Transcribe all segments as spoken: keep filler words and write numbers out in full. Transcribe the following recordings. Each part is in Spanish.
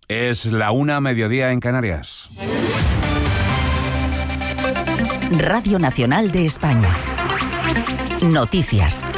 Es la una, mediodía en Canarias. Radio Nacional de España. Noticias.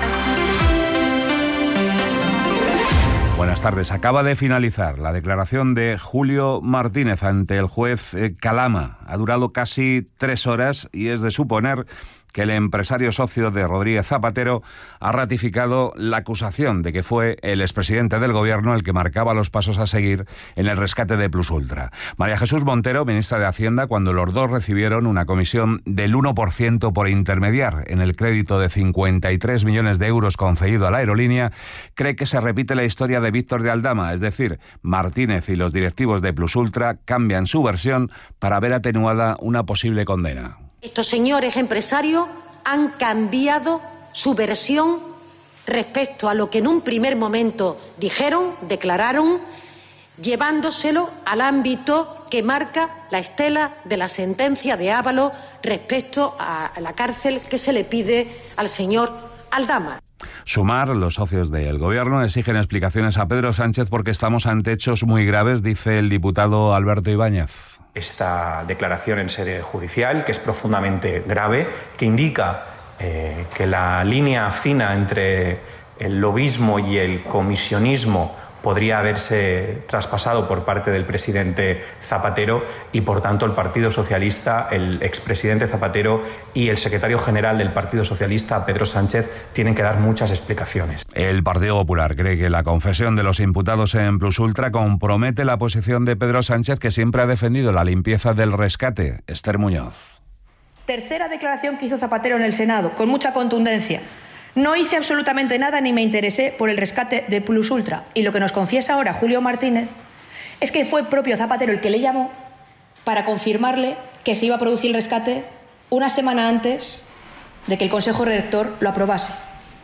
Buenas tardes. Acaba de finalizar la declaración de Julio Martínez ante el juez Calama. Ha durado casi tres horas y es de suponer que el empresario socio de Rodríguez Zapatero ha ratificado la acusación de que fue el expresidente del Gobierno el que marcaba los pasos a seguir en el rescate de Plus Ultra. María Jesús Montero, ministra de Hacienda, cuando los dos recibieron una comisión del uno por ciento por intermediar en el crédito de cincuenta y tres millones de euros concedido a la aerolínea, cree que se repite la historia de Víctor de Aldama, es decir, Martínez y los directivos de Plus Ultra cambian su versión para ver atenuada una posible condena. Estos señores empresarios han cambiado su versión respecto a lo que en un primer momento dijeron, declararon, llevándoselo al ámbito que marca la estela de la sentencia de Ábalos respecto a la cárcel que se le pide al señor Aldama. Sumar, los socios del Gobierno exigen explicaciones a Pedro Sánchez porque estamos ante hechos muy graves, dice el diputado Alberto Ibáñez. Esta declaración en sede judicial, que es profundamente grave, que indica eh, que la línea fina entre el lobismo y el comisionismo podría haberse traspasado por parte del presidente Zapatero y, por tanto, el Partido Socialista, el expresidente Zapatero y el secretario general del Partido Socialista, Pedro Sánchez, tienen que dar muchas explicaciones. El Partido Popular cree que la confesión de los imputados en Plus Ultra compromete la posición de Pedro Sánchez, que siempre ha defendido la limpieza del rescate. Esther Muñoz. Tercera declaración que hizo Zapatero en el Senado, con mucha contundencia. No hice absolutamente nada ni me interesé por el rescate de Plus Ultra. Y lo que nos confiesa ahora Julio Martínez es que fue propio Zapatero el que le llamó para confirmarle que se iba a producir el rescate una semana antes de que el Consejo Rector lo aprobase.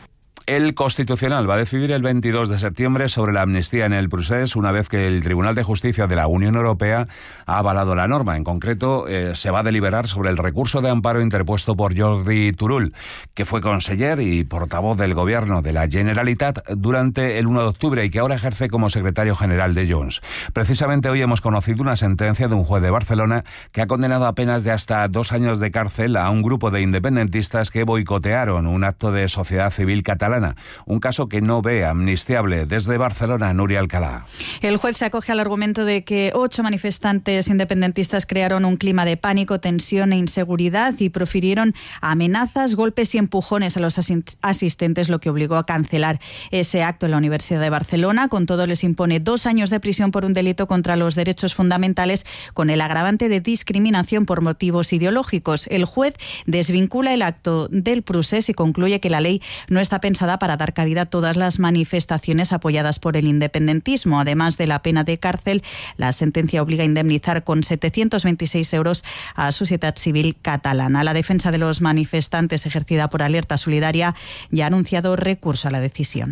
El Constitucional va a decidir el veintidós de septiembre sobre la amnistía en el procés, una vez que el Tribunal de Justicia de la Unión Europea ha avalado la norma. En concreto, eh, se va a deliberar sobre el recurso de amparo interpuesto por Jordi Turull, que fue conseller y portavoz del Gobierno de la Generalitat durante el uno de octubre y que ahora ejerce como secretario general de Junts. Precisamente hoy hemos conocido una sentencia de un juez de Barcelona que ha condenado a penas de hasta dos años de cárcel a un grupo de independentistas que boicotearon un acto de sociedad civil catalana. Un caso que no ve amnistiable. Desde Barcelona, Nuria Alcalá. El juez se acoge al argumento de que ocho manifestantes independentistas crearon un clima de pánico, tensión e inseguridad y profirieron amenazas, golpes y empujones a los asistentes, lo que obligó a cancelar ese acto en la Universidad de Barcelona. Con todo, les impone dos años de prisión por un delito contra los derechos fundamentales con el agravante de discriminación por motivos ideológicos. El juez desvincula el acto del procés y concluye que la ley no está pensada para dar cabida a todas las manifestaciones apoyadas por el independentismo. Además de la pena de cárcel, la sentencia obliga a indemnizar con setecientos veintiséis euros a Sociedad Civil Catalana. La defensa de los manifestantes, ejercida por Alerta Solidaria, ya ha anunciado recurso a la decisión.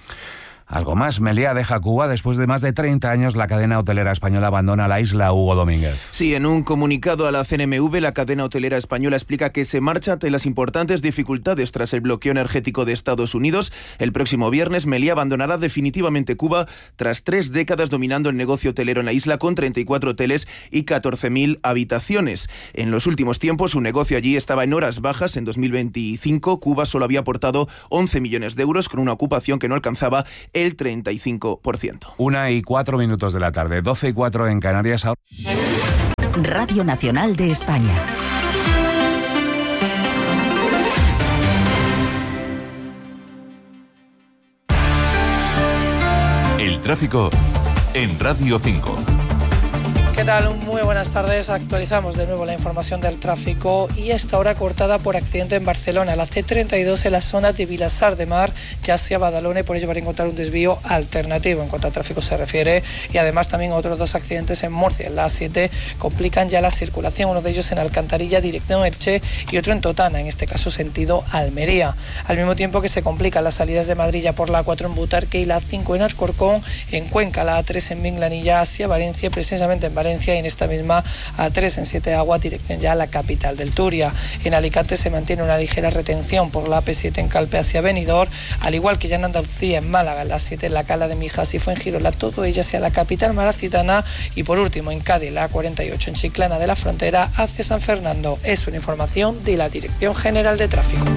Algo más, Meliá deja Cuba. Después de más de treinta años, la cadena hotelera española abandona la isla. Hugo Domínguez. Sí, en un comunicado a la C N M V, la cadena hotelera española explica que se marcha ante las importantes dificultades tras el bloqueo energético de Estados Unidos. El próximo viernes, Meliá abandonará definitivamente Cuba tras tres décadas dominando el negocio hotelero en la isla, con treinta y cuatro hoteles y catorce mil habitaciones. En los últimos tiempos, su negocio allí estaba en horas bajas. En dos mil veinticinco, Cuba solo había aportado once millones de euros, con una ocupación que no alcanzaba el treinta y cinco por ciento. Una y cuatro minutos de la tarde, doce y cuatro en Canarias. Radio Nacional de España. El tráfico en Radio cinco. ¿Qué tal? Muy buenas tardes. Actualizamos de nuevo la información del tráfico y esta hora cortada por accidente en Barcelona. La C treinta y dos en la zona de Vilassar de Mar ya hacia Badalona, por ello van a encontrar un desvío alternativo en cuanto al tráfico se refiere. Y además también otros dos accidentes en Murcia. En la A siete complican ya la circulación, uno de ellos en Alcantarilla, dirección Elche, y otro en Totana, en este caso sentido Almería. Al mismo tiempo que se complican las salidas de Madrid ya por la A cuatro en Butarque y la A cinco en Alcorcón, en Cuenca, la A tres en Minglanilla hacia Valencia, precisamente en Valencia Valencia y en esta misma A tres en Siete Aguas, dirección ya a la capital del Turia. En Alicante se mantiene una ligera retención por la A P siete en Calpe hacia Benidorm, al igual que ya en Andalucía, en Málaga, en la siete en la Cala de Mijas y Fuengirola, todo ello hacia la capital malacitana, y por último en Cádiz, la A cuarenta y ocho en Chiclana de la Frontera hacia San Fernando. Es una información de la Dirección General de Tráfico.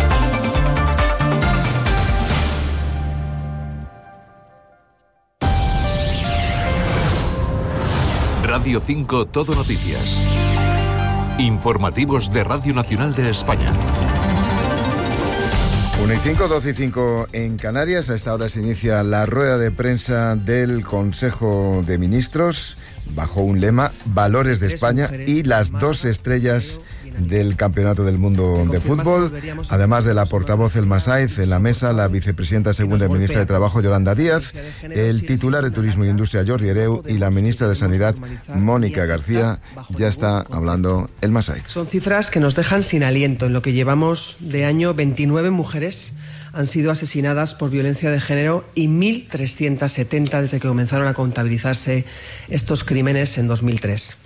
Radio cinco Todo Noticias. Informativos de Radio Nacional de España. uno y cinco, doce y cinco en Canarias. A esta hora se inicia la rueda de prensa del Consejo de Ministros bajo un lema: Valores de España y las dos estrellas del Campeonato del Mundo de Fútbol. Además de la portavoz Elma Sáenz, en la mesa la vicepresidenta segunda y ministra de Trabajo Yolanda Díaz, el titular de Turismo y Industria Jordi Hereu y la ministra de Sanidad Mónica García. Ya está hablando Elma Sáenz. Son cifras que nos dejan sin aliento. En lo que llevamos de año, veintinueve mujeres han sido asesinadas por violencia de género y mil trescientas setenta desde que comenzaron a contabilizarse estos crímenes en dos mil tres.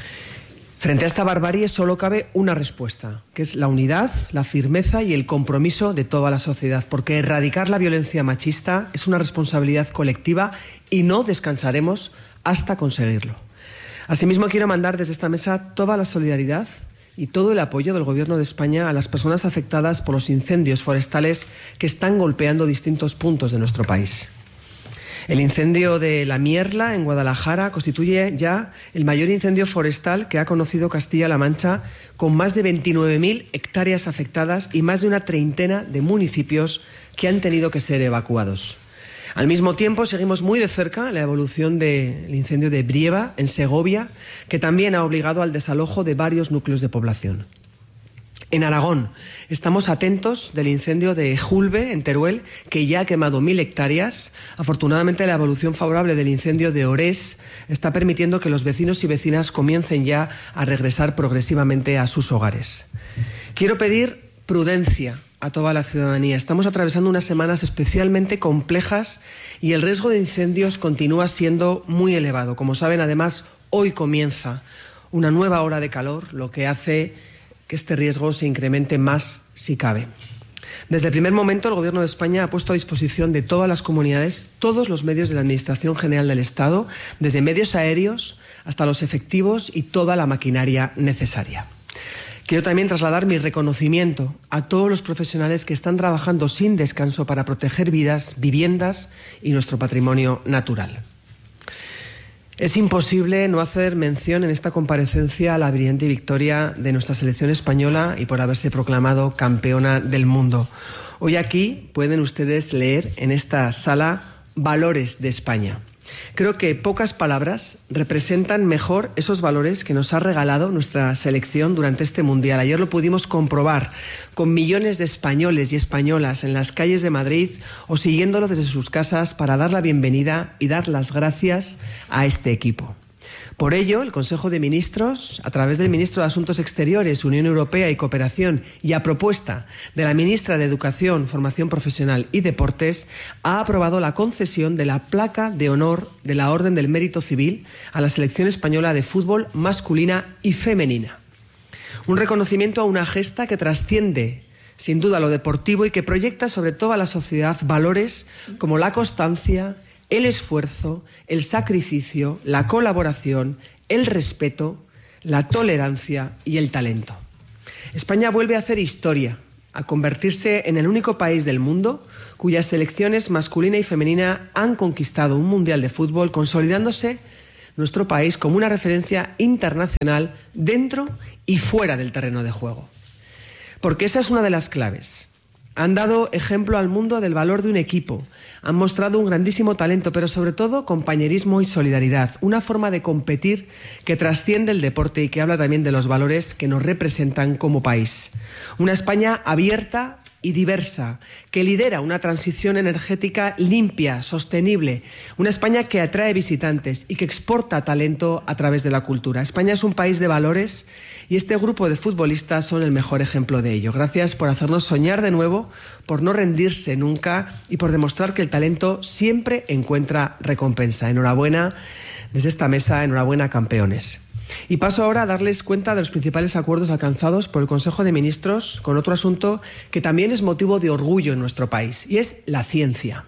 Frente a esta barbarie solo cabe una respuesta, que es la unidad, la firmeza y el compromiso de toda la sociedad, porque erradicar la violencia machista es una responsabilidad colectiva y no descansaremos hasta conseguirlo. Asimismo, quiero mandar desde esta mesa toda la solidaridad y todo el apoyo del Gobierno de España a las personas afectadas por los incendios forestales que están golpeando distintos puntos de nuestro país. El incendio de La Mierla, en Guadalajara, constituye ya el mayor incendio forestal que ha conocido Castilla-La Mancha, con más de veintinueve mil hectáreas afectadas y más de una treintena de municipios que han tenido que ser evacuados. Al mismo tiempo, seguimos muy de cerca la evolución del incendio de Brieva, en Segovia, que también ha obligado al desalojo de varios núcleos de población. En Aragón, estamos atentos del incendio de Julbe, en Teruel, que ya ha quemado mil hectáreas. Afortunadamente, la evolución favorable del incendio de Orés está permitiendo que los vecinos y vecinas comiencen ya a regresar progresivamente a sus hogares. Quiero pedir prudencia a toda la ciudadanía. Estamos atravesando unas semanas especialmente complejas y el riesgo de incendios continúa siendo muy elevado. Como saben, además, hoy comienza una nueva ola de calor, lo que hace que este riesgo se incremente más si cabe. Desde el primer momento, el Gobierno de España ha puesto a disposición de todas las comunidades todos los medios de la Administración General del Estado, desde medios aéreos hasta los efectivos y toda la maquinaria necesaria. Quiero también trasladar mi reconocimiento a todos los profesionales que están trabajando sin descanso para proteger vidas, viviendas y nuestro patrimonio natural. Es imposible no hacer mención en esta comparecencia a la brillante victoria de nuestra selección española y por haberse proclamado campeona del mundo. Hoy aquí pueden ustedes leer en esta sala Valores de España. Creo que pocas palabras representan mejor esos valores que nos ha regalado nuestra selección durante este Mundial. Ayer lo pudimos comprobar con millones de españoles y españolas en las calles de Madrid o siguiéndolo desde sus casas para dar la bienvenida y dar las gracias a este equipo. Por ello, el Consejo de Ministros, a través del Ministro de Asuntos Exteriores, Unión Europea y Cooperación y a propuesta de la Ministra de Educación, Formación Profesional y Deportes, ha aprobado la concesión de la placa de honor de la Orden del Mérito Civil a la selección española de fútbol masculina y femenina. Un reconocimiento a una gesta que trasciende sin duda lo deportivo y que proyecta sobre toda la sociedad valores como la constancia, el esfuerzo, el sacrificio, la colaboración, el respeto, la tolerancia y el talento. España vuelve a hacer historia, a convertirse en el único país del mundo cuyas selecciones masculina y femenina han conquistado un mundial de fútbol, consolidándose nuestro país como una referencia internacional dentro y fuera del terreno de juego. Porque esa es una de las claves. Han dado ejemplo al mundo del valor de un equipo, han mostrado un grandísimo talento, pero sobre todo compañerismo y solidaridad, una forma de competir que trasciende el deporte y que habla también de los valores que nos representan como país. Una España abierta y diversa, que lidera una transición energética limpia, sostenible, una España que atrae visitantes y que exporta talento a través de la cultura. España es un país de valores y este grupo de futbolistas son el mejor ejemplo de ello. Gracias por hacernos soñar de nuevo, por no rendirse nunca y por demostrar que el talento siempre encuentra recompensa. Enhorabuena Desde esta mesa, enhorabuena, campeones. Y paso ahora a darles cuenta de los principales acuerdos alcanzados por el Consejo de Ministros con otro asunto que también es motivo de orgullo en nuestro país, y es la ciencia.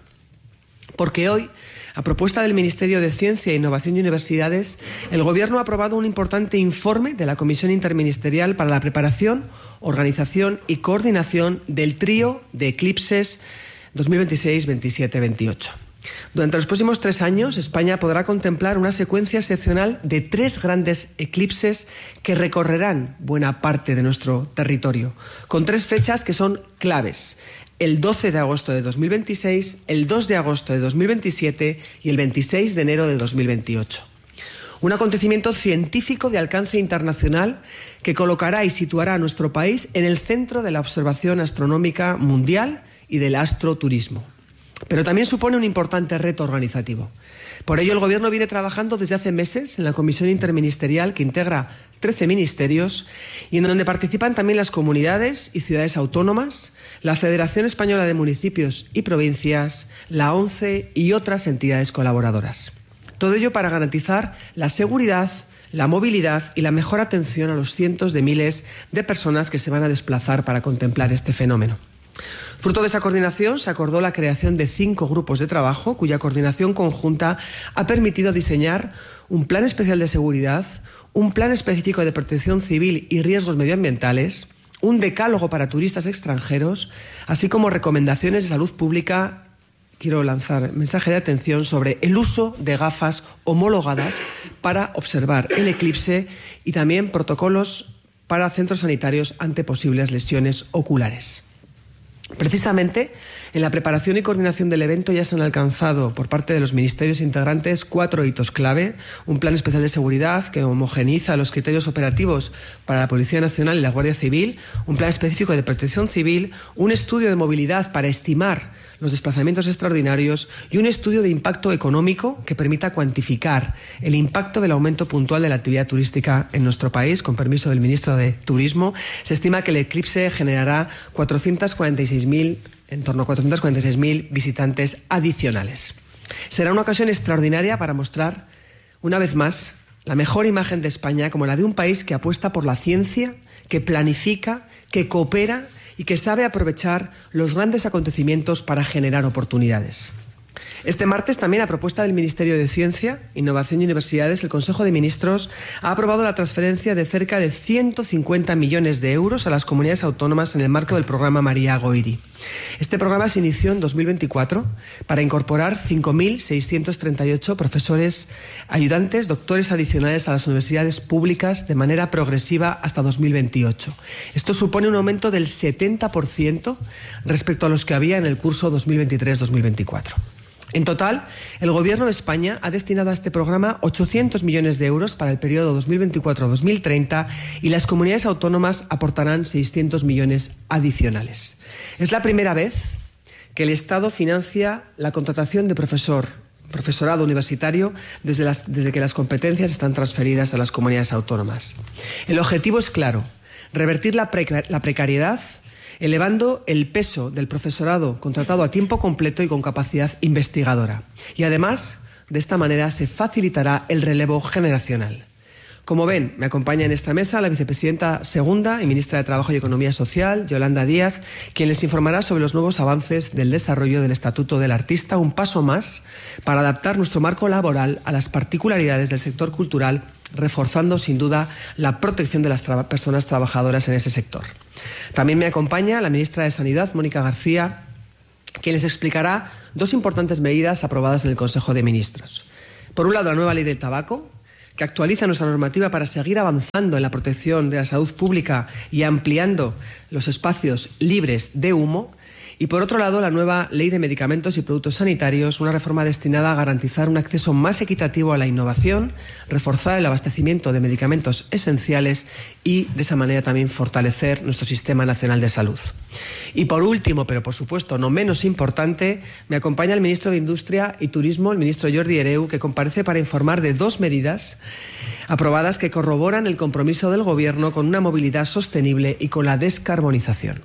Porque hoy, a propuesta del Ministerio de Ciencia, Innovación y Universidades, el Gobierno ha aprobado un importante informe de la Comisión Interministerial para la preparación, organización y coordinación del trío de eclipses dos mil veintiséis, veintisiete, veintiocho. Durante los próximos tres años, España podrá contemplar una secuencia excepcional de tres grandes eclipses que recorrerán buena parte de nuestro territorio, con tres fechas que son claves: el doce de agosto de dos mil veintiséis, el dos de agosto de dos mil veintisiete y el veintiséis de enero de dos mil veintiocho. Un acontecimiento científico de alcance internacional que colocará y situará a nuestro país en el centro de la observación astronómica mundial y del astroturismo. Pero también supone un importante reto organizativo. Por ello, el Gobierno viene trabajando desde hace meses en la Comisión Interministerial que integra trece ministerios y en donde participan también las comunidades y ciudades autónomas, la Federación Española de Municipios y Provincias, la ONCE y otras entidades colaboradoras. Todo ello para garantizar la seguridad, la movilidad y la mejor atención a los cientos de miles de personas que se van a desplazar para contemplar este fenómeno. Fruto de esa coordinación se acordó la creación de cinco grupos de trabajo cuya coordinación conjunta ha permitido diseñar un plan especial de seguridad, un plan específico de protección civil y riesgos medioambientales, un decálogo para turistas extranjeros, así como recomendaciones de salud pública. Quiero lanzar mensaje de atención sobre el uso de gafas homologadas para observar el eclipse y también protocolos para centros sanitarios ante posibles lesiones oculares. Precisamente, en la preparación y coordinación del evento ya se han alcanzado por parte de los ministerios integrantes cuatro hitos clave: un plan especial de seguridad que homogeneiza los criterios operativos para la Policía Nacional y la Guardia Civil, un plan específico de protección civil, un estudio de movilidad para estimar los desplazamientos extraordinarios y un estudio de impacto económico que permita cuantificar el impacto del aumento puntual de la actividad turística en nuestro país. Con permiso del ministro de Turismo, se estima que el eclipse generará cuatrocientos cuarenta y seis mil, en torno a cuatrocientos cuarenta y seis mil visitantes adicionales. Será una ocasión extraordinaria para mostrar, una vez más, la mejor imagen de España como la de un país que apuesta por la ciencia, que planifica, que coopera y que sabe aprovechar los grandes acontecimientos para generar oportunidades. Este martes, también a propuesta del Ministerio de Ciencia, Innovación y Universidades, el Consejo de Ministros ha aprobado la transferencia de cerca de ciento cincuenta millones de euros a las comunidades autónomas en el marco del programa María Goiri. Este programa se inició en dos mil veinticuatro para incorporar cinco mil seiscientos treinta y ocho profesores ayudantes, doctores adicionales a las universidades públicas de manera progresiva hasta dos mil veintiocho. Esto supone un aumento del setenta por ciento respecto a los que había en el curso dos mil veintitrés dos mil veinticuatro. En total, el Gobierno de España ha destinado a este programa ochocientos millones de euros para el periodo dos mil veinticuatro dos mil treinta y las comunidades autónomas aportarán seiscientos millones adicionales. Es la primera vez que el Estado financia la contratación de profesor, profesorado universitario desde, las, desde que las competencias están transferidas a las comunidades autónomas. El objetivo es claro: revertir la, preca- la precariedad, elevando el peso del profesorado contratado a tiempo completo y con capacidad investigadora. Y además, de esta manera se facilitará el relevo generacional. Como ven, me acompaña en esta mesa la vicepresidenta segunda y ministra de Trabajo y Economía Social, Yolanda Díaz, quien les informará sobre los nuevos avances del desarrollo del Estatuto del Artista, un paso más para adaptar nuestro marco laboral a las particularidades del sector cultural, reforzando sin duda la protección de las tra- personas trabajadoras en ese sector. También me acompaña la ministra de Sanidad, Mónica García, quien les explicará dos importantes medidas aprobadas en el Consejo de Ministros. Por un lado, la nueva ley del tabaco, que actualiza nuestra normativa para seguir avanzando en la protección de la salud pública y ampliando los espacios libres de humo. Y por otro lado, la nueva Ley de Medicamentos y Productos Sanitarios, una reforma destinada a garantizar un acceso más equitativo a la innovación, reforzar el abastecimiento de medicamentos esenciales y, de esa manera, también fortalecer nuestro Sistema Nacional de Salud. Y por último, pero por supuesto no menos importante, me acompaña el ministro de Industria y Turismo, el ministro Jordi Hereu, que comparece para informar de dos medidas aprobadas que corroboran el compromiso del Gobierno con una movilidad sostenible y con la descarbonización.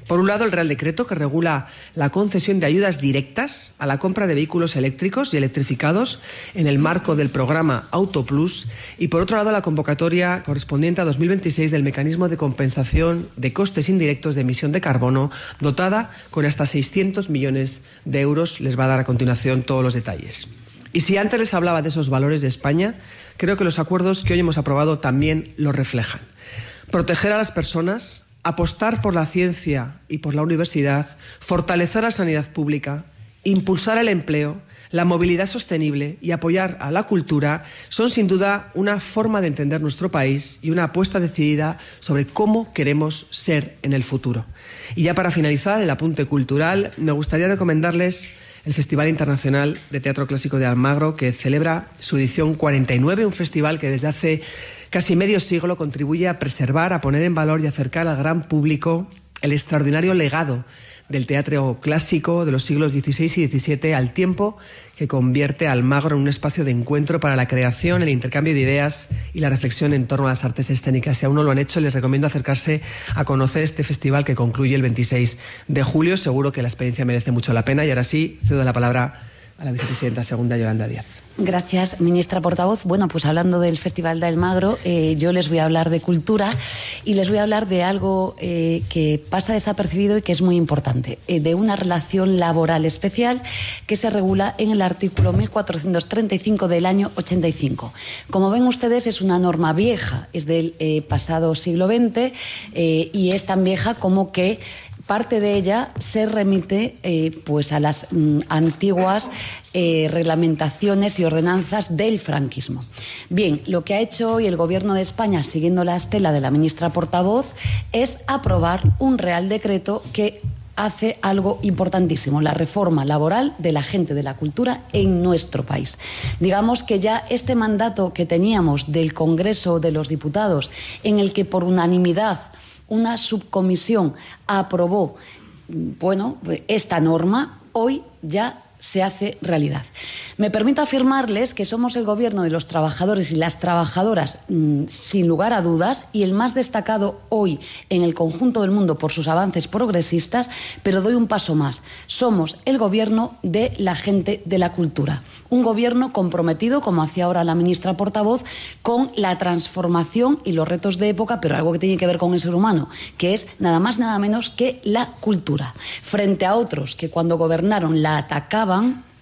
Por un lado, el Real Decreto que regula la concesión de ayudas directas a la compra de vehículos eléctricos y electrificados en el marco del programa Auto Plus, y por otro lado, la convocatoria correspondiente a dos mil veintiséis del mecanismo de compensación de costes indirectos de emisión de carbono, dotada con hasta seiscientos millones de euros. Les va a dar a continuación todos los detalles. Y si antes les hablaba de esos valores de España, creo que los acuerdos que hoy hemos aprobado también lo reflejan. Proteger a las personas, apostar por la ciencia y por la universidad, fortalecer la sanidad pública, impulsar el empleo, la movilidad sostenible y apoyar a la cultura son sin duda una forma de entender nuestro país y una apuesta decidida sobre cómo queremos ser en el futuro. Y ya para finalizar el apunte cultural, me gustaría recomendarles el Festival Internacional de Teatro Clásico de Almagro, que celebra su edición cuarenta y nueve, un festival que desde hace casi medio siglo contribuye a preservar, a poner en valor y acercar al gran público el extraordinario legado del teatro clásico de los siglos dieciséis y diecisiete, al tiempo que convierte a Almagro en un espacio de encuentro para la creación, el intercambio de ideas y la reflexión en torno a las artes escénicas. Si aún no lo han hecho, les recomiendo acercarse a conocer este festival que concluye el veintiséis de julio. Seguro que la experiencia merece mucho la pena. Y ahora sí, cedo la palabra a la vicepresidenta segunda, Yolanda Díaz. Gracias, ministra portavoz. Bueno, pues hablando del Festival de Almagro, eh, yo les voy a hablar de cultura y les voy a hablar de algo eh, que pasa desapercibido y que es muy importante, eh, de una relación laboral especial que se regula en el artículo mil cuatrocientos treinta y cinco del año ochenta y cinco. Como ven ustedes, es una norma vieja, es del eh, pasado siglo veinte eh, y es tan vieja como que parte de ella se remite eh, pues a las mm, antiguas eh, reglamentaciones y ordenanzas del franquismo. Bien, lo que ha hecho hoy el Gobierno de España, siguiendo la estela de la ministra portavoz, es aprobar un Real Decreto que hace algo importantísimo, la reforma laboral de la gente de la cultura en nuestro país. Digamos que ya este mandato que teníamos del Congreso de los Diputados, en el que por unanimidad una subcomisión aprobó, bueno, esta norma, hoy ya se hace realidad. Me permito afirmarles que somos el gobierno de los trabajadores y las trabajadoras, mmm, sin lugar a dudas, y el más destacado hoy en el conjunto del mundo por sus avances progresistas, pero doy un paso más. Somos el gobierno de la gente de la cultura. Un gobierno comprometido, como hacía ahora la ministra portavoz, con la transformación y los retos de época, pero algo que tiene que ver con el ser humano, que es nada más nada menos que la cultura. Frente a otros que cuando gobernaron la atacaban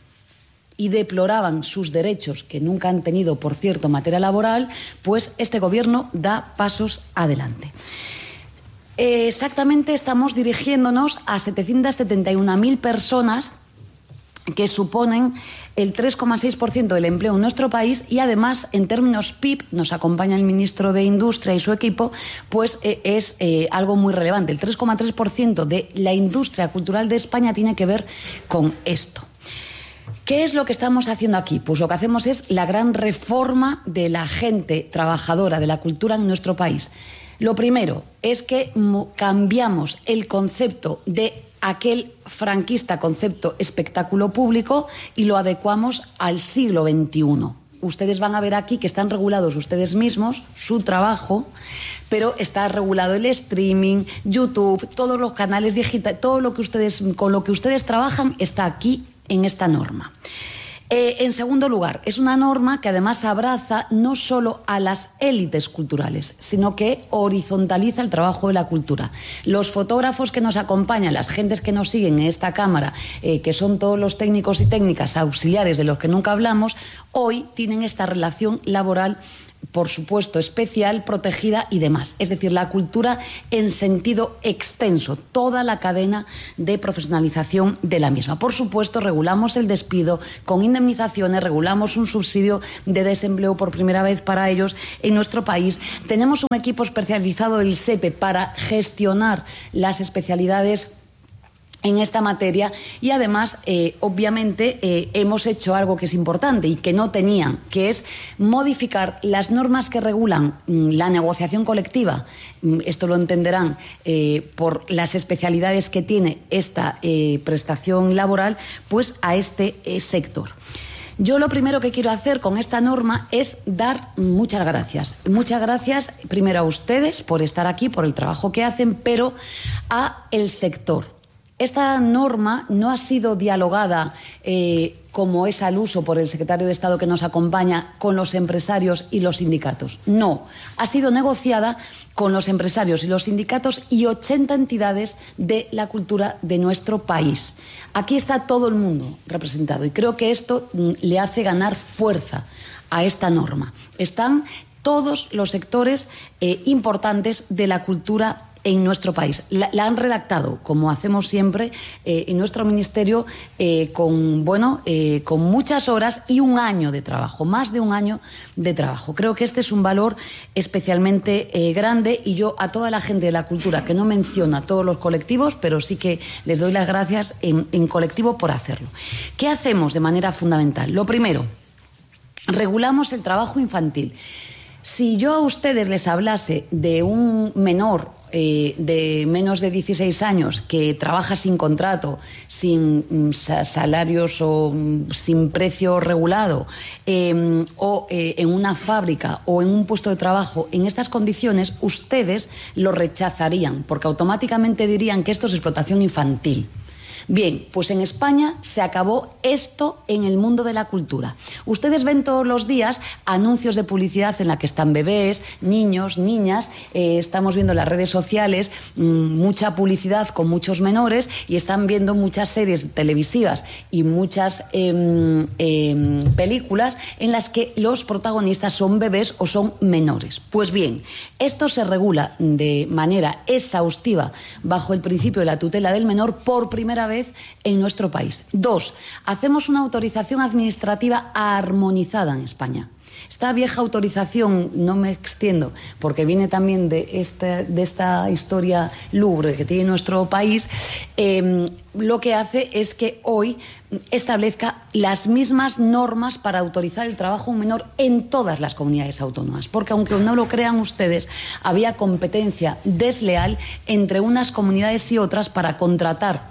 y deploraban sus derechos, que nunca han tenido, por cierto, en materia laboral, pues este gobierno da pasos adelante. Eh, exactamente estamos dirigiéndonos a setecientas setenta y una mil personas que suponen el tres coma seis por ciento del empleo en nuestro país y además en términos P I B, nos acompaña el ministro de Industria y su equipo, pues eh, es eh, algo muy relevante. El tres coma tres por ciento de la industria cultural de España tiene que ver con esto. ¿Qué es lo que estamos haciendo aquí? Pues lo que hacemos es la gran reforma de la gente trabajadora de la cultura en nuestro país. Lo primero es que cambiamos el concepto de aquel franquista concepto espectáculo público y lo adecuamos al siglo veintiuno. Ustedes van a ver aquí que están regulados ustedes mismos, su trabajo, pero está regulado el streaming, YouTube, todos los canales digitales, todo lo que ustedes, con lo que ustedes trabajan está aquí en esta norma. Eh, en segundo lugar, es una norma que además abraza no solo a las élites culturales, sino que horizontaliza el trabajo de la cultura. Los fotógrafos que nos acompañan, las gentes que nos siguen en esta cámara, eh, que son todos los técnicos y técnicas auxiliares de los que nunca hablamos, hoy tienen esta relación laboral, por supuesto, especial, protegida y demás. Es decir, la cultura en sentido extenso, toda la cadena de profesionalización de la misma. Por supuesto, regulamos el despido con indemnizaciones, regulamos un subsidio de desempleo por primera vez para ellos en nuestro país. Tenemos un equipo especializado, el SEPE, para gestionar las especialidades en esta materia y además, eh, obviamente, eh, hemos hecho algo que es importante y que no tenían, que es modificar las normas que regulan mm, la negociación colectiva. Mm, esto lo entenderán eh, por las especialidades que tiene esta eh, prestación laboral, pues a este eh, sector. Yo lo primero que quiero hacer con esta norma es dar muchas gracias. Muchas gracias primero a ustedes por estar aquí, por el trabajo que hacen, pero a el sector. Esta norma no ha sido dialogada eh, como es al uso por el secretario de Estado que nos acompaña con los empresarios y los sindicatos. No, ha sido negociada con los empresarios y los sindicatos y ochenta entidades de la cultura de nuestro país. Aquí está todo el mundo representado y creo que esto le hace ganar fuerza a esta norma. Están todos los sectores eh, importantes de la cultura en nuestro país. La, la han redactado, como hacemos siempre, eh, en nuestro ministerio, eh, con, bueno, eh, con muchas horas y un año de trabajo, más de un año de trabajo. Creo que este es un valor especialmente eh, grande y yo a toda la gente de la cultura, que no menciona todos los colectivos, pero sí que les doy las gracias en, en colectivo por hacerlo. ¿Qué hacemos de manera fundamental? Lo primero, regulamos el trabajo infantil. Si yo a ustedes les hablase de un menor Eh, de menos de dieciséis años que trabaja sin contrato, sin mm, salarios o mm, sin precio regulado eh, o eh, en una fábrica o en un puesto de trabajo en estas condiciones, ustedes lo rechazarían porque automáticamente dirían que esto es explotación infantil. Bien, pues en España se acabó esto en el mundo de la cultura. Ustedes ven todos los días anuncios de publicidad en la que están bebés, niños, niñas. Eh, estamos viendo en las redes sociales mmm, mucha publicidad con muchos menores y están viendo muchas series televisivas y muchas eh, eh, películas en las que los protagonistas son bebés o son menores. Pues bien, esto se regula de manera exhaustiva bajo el principio de la tutela del menor por primera vez en nuestro país. Dos, hacemos una autorización administrativa armonizada en España. Esta vieja autorización, no me extiendo, porque viene también de esta, de esta historia lúgubre que tiene nuestro país, eh, lo que hace es que hoy establezca las mismas normas para autorizar el trabajo menor en todas las comunidades autónomas. Porque aunque no lo crean ustedes, había competencia desleal entre unas comunidades y otras para contratar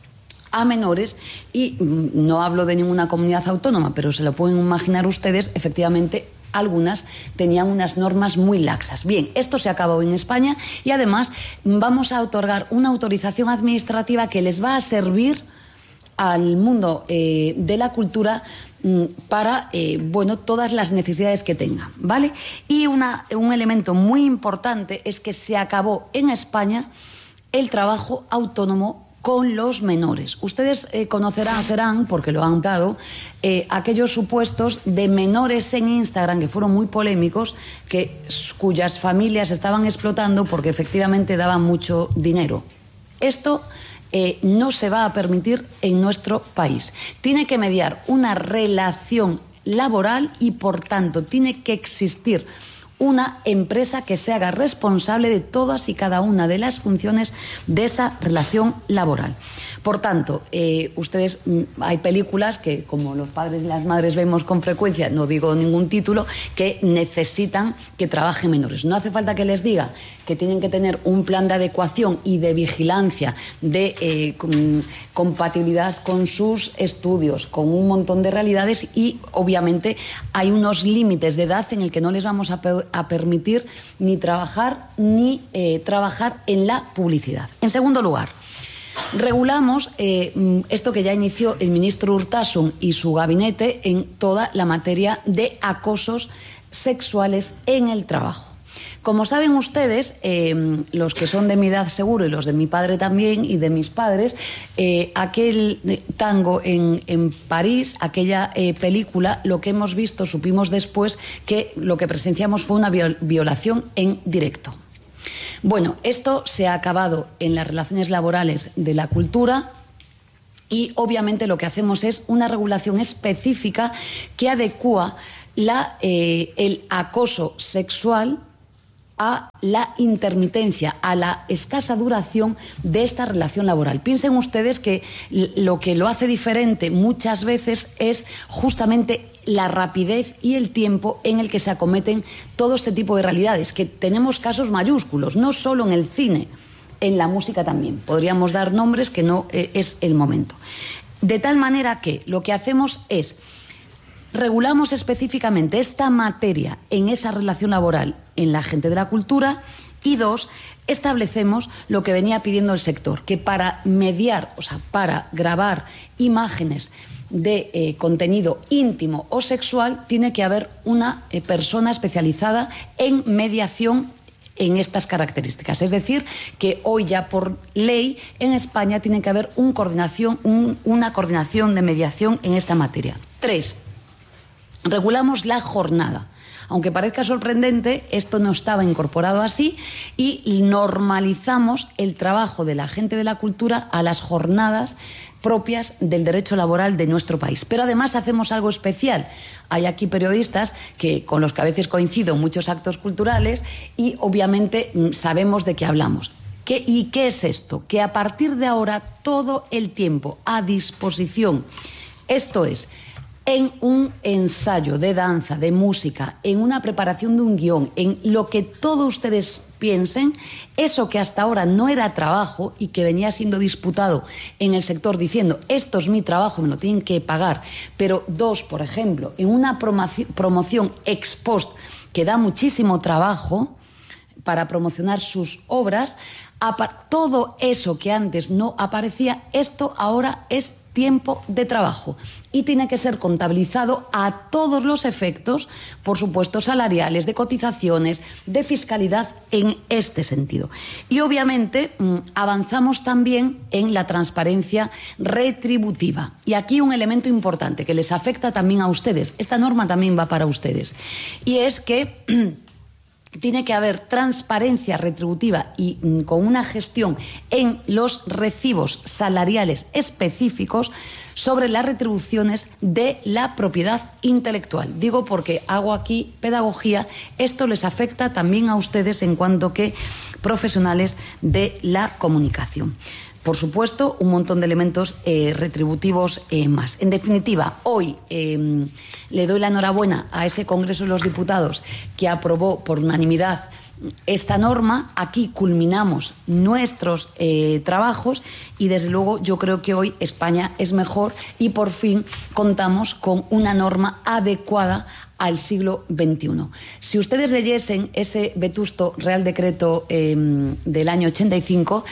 a menores y no hablo de ninguna comunidad autónoma, pero se lo pueden imaginar ustedes, efectivamente algunas tenían unas normas muy laxas. Bien, esto se acabó en España y además vamos a otorgar una autorización administrativa que les va a servir al mundo eh, de la cultura para eh, bueno, todas las necesidades que tengan, ¿vale? Y una, un elemento muy importante es que se acabó en España el trabajo autónomo con los menores. Ustedes eh, conocerán, serán, porque lo han dado, eh, aquellos supuestos de menores en Instagram que fueron muy polémicos, que, cuyas familias estaban explotando porque efectivamente daban mucho dinero. Esto eh, no se va a permitir en nuestro país. Tiene que mediar una relación laboral y, por tanto, tiene que existir una empresa que se haga responsable de todas y cada una de las funciones de esa relación laboral. Por tanto, eh, ustedes, hay películas que, como los padres y las madres vemos con frecuencia, no digo ningún título, que necesitan que trabajen menores. No hace falta que les diga que tienen que tener un plan de adecuación y de vigilancia, de eh, con, compatibilidad con sus estudios, con un montón de realidades y, obviamente, hay unos límites de edad en el que no les vamos a, a permitir ni trabajar ni eh, trabajar en la publicidad. En segundo lugar, regulamos eh, esto que ya inició el ministro Urtasun y su gabinete en toda la materia de acosos sexuales en el trabajo. Como saben ustedes, eh, los que son de mi edad seguro y los de mi padre también y de mis padres, eh, aquel tango en, en París, aquella eh, película, lo que hemos visto, supimos después que lo que presenciamos fue una viol- violación en directo. Bueno, esto se ha acabado en las relaciones laborales de la cultura y obviamente lo que hacemos es una regulación específica que adecúa la, eh, el acoso sexual a la intermitencia, a la escasa duración de esta relación laboral. Piensen ustedes que lo que lo hace diferente muchas veces es justamente la rapidez y el tiempo en el que se acometen todo este tipo de realidades, que tenemos casos mayúsculos, no solo en el cine, en la música también. Podríamos dar nombres que no eh, es el momento. De tal manera que lo que hacemos es regulamos específicamente esta materia en esa relación laboral en la gente de la cultura. Y dos, establecemos lo que venía pidiendo el sector, que para mediar, o sea, para grabar imágenes de eh, contenido íntimo o sexual, tiene que haber una eh, persona especializada en mediación en estas características. Es decir, que hoy ya por ley en España tiene que haber un coordinación, un, una coordinación de mediación en esta materia. Tres, regulamos la jornada. Aunque parezca sorprendente, esto no estaba incorporado así y normalizamos el trabajo de la gente de la cultura a las jornadas propias del derecho laboral de nuestro país. Pero además hacemos algo especial. Hay aquí periodistas que, con los que a veces coincido en muchos actos culturales y obviamente sabemos de qué hablamos. ¿Qué, ¿Y qué es esto? Que a partir de ahora todo el tiempo a disposición, esto es, en un ensayo de danza, de música, en una preparación de un guión, en lo que todos ustedes piensen, eso que hasta ahora no era trabajo y que venía siendo disputado en el sector diciendo esto es mi trabajo, me lo tienen que pagar, pero dos, por ejemplo, en una promoción ex post que da muchísimo trabajo para promocionar sus obras, todo eso que antes no aparecía, esto ahora es tiempo de trabajo y tiene que ser contabilizado a todos los efectos, por supuesto salariales, de cotizaciones, de fiscalidad en este sentido. Y obviamente avanzamos también en la transparencia retributiva. Y aquí un elemento importante que les afecta también a ustedes, esta norma también va para ustedes, y es que tiene que haber transparencia retributiva y mm, con una gestión en los recibos salariales específicos sobre las retribuciones de la propiedad intelectual. Digo porque hago aquí pedagogía, esto les afecta también a ustedes en cuanto que profesionales de la comunicación. Por supuesto, un montón de elementos eh, retributivos eh, más. En definitiva, hoy eh, le doy la enhorabuena a ese Congreso de los Diputados que aprobó por unanimidad esta norma. Aquí culminamos nuestros eh, trabajos y desde luego yo creo que hoy España es mejor y por fin contamos con una norma adecuada al siglo veintiuno. Si ustedes leyesen ese vetusto Real Decreto eh, del año ochenta y cinco,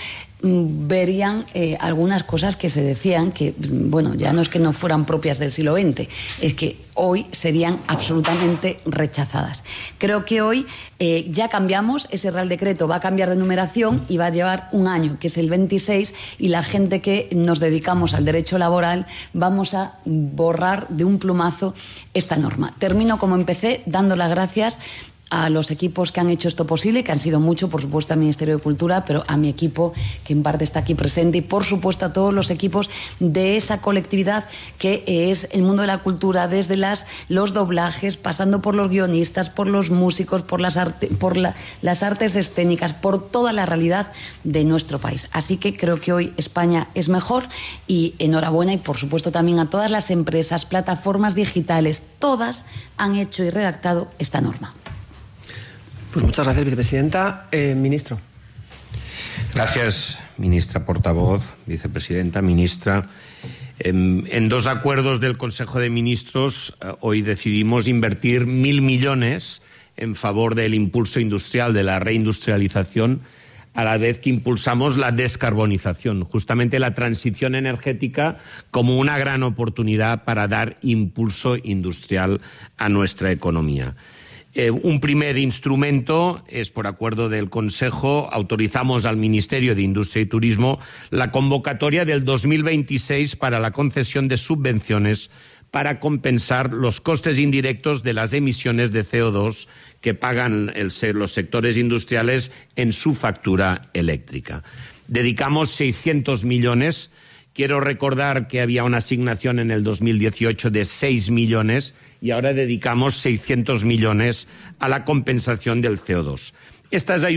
verían eh, algunas cosas que se decían que, bueno, ya no es que no fueran propias del siglo veinte, es que hoy serían absolutamente rechazadas. Creo que hoy eh, ya cambiamos, ese Real Decreto va a cambiar de numeración y va a llevar un año, que es el veintiséis, y la gente que nos dedicamos al derecho laboral vamos a borrar de un plumazo esta norma. Termino como empecé, dando las gracias a los equipos que han hecho esto posible, que han sido mucho, por supuesto, al Ministerio de Cultura, pero a mi equipo, que en parte está aquí presente, y por supuesto a todos los equipos de esa colectividad que es el mundo de la cultura, desde las, los doblajes, pasando por los guionistas, por los músicos, por, las, arte, por la, las artes escénicas, por toda la realidad de nuestro país. Así que creo que hoy España es mejor y enhorabuena, y por supuesto también a todas las empresas, plataformas digitales, todas han hecho y redactado esta norma. Pues muchas gracias, vicepresidenta. Eh, ministro. Gracias, ministra portavoz, vicepresidenta, ministra. En, en dos acuerdos del Consejo de Ministros, eh, hoy decidimos invertir mil millones en favor del impulso industrial, de la reindustrialización, a la vez que impulsamos la descarbonización, justamente la transición energética como una gran oportunidad para dar impulso industrial a nuestra economía. Eh, un primer instrumento es, por acuerdo del Consejo, autorizamos al Ministerio de Industria y Turismo la convocatoria del dos mil veintiséis para la concesión de subvenciones para compensar los costes indirectos de las emisiones de C O dos que pagan el, los sectores industriales en su factura eléctrica. Dedicamos seiscientos millones. Quiero recordar que había una asignación en el dos mil dieciocho de seis millones y ahora dedicamos seiscientos millones a la compensación del C O dos. Estas ayudas